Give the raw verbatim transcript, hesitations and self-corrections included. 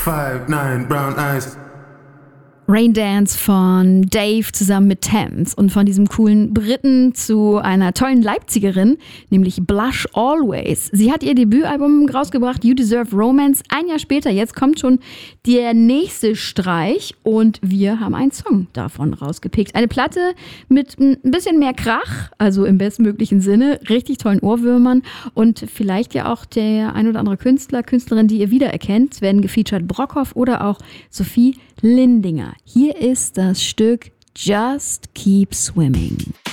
five, nine, brown eyes. Rain Dance von Dave zusammen mit Thames und von diesem coolen Briten zu einer tollen Leipzigerin, nämlich Blush Always. Sie hat ihr Debütalbum rausgebracht, You Deserve Romance. Ein Jahr später, jetzt kommt schon der nächste Streich und wir haben einen Song davon rausgepickt. Eine Platte mit ein bisschen mehr Krach, also im bestmöglichen Sinne, richtig tollen Ohrwürmern und vielleicht ja auch der ein oder andere Künstler, Künstlerin, die ihr wiedererkennt. Es werden gefeatured Brockhoff oder auch Sophie Lindinger. Hier ist das Stück Just Keep Swimming.